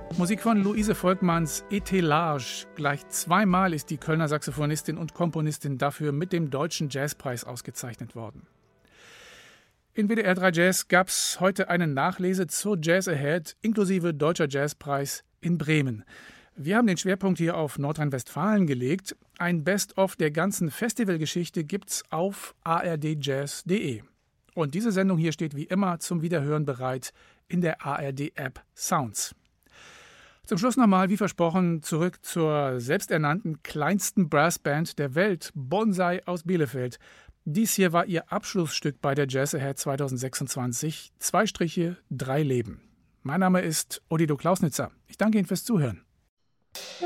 Musik von Luise Volkmanns Etelage. Gleich zweimal ist die Kölner Saxophonistin und Komponistin dafür mit dem Deutschen Jazzpreis ausgezeichnet worden. In WDR 3 Jazz gab es heute eine Nachlese zur Jazz Ahead inklusive Deutscher Jazzpreis in Bremen. Wir haben den Schwerpunkt hier auf Nordrhein-Westfalen gelegt. Ein Best-of der ganzen Festivalgeschichte gibt's auf ardjazz.de. Und diese Sendung hier steht wie immer zum Wiederhören bereit in der ARD-App Sounds. Zum Schluss nochmal, wie versprochen, zurück zur selbsternannten kleinsten Brassband der Welt, Bonsai aus Bielefeld. Dies hier war ihr Abschlussstück bei der Jazz Ahead 2026. 2 Striche, 3 Leben. Mein Name ist Odido Klausnitzer. Ich danke Ihnen fürs Zuhören.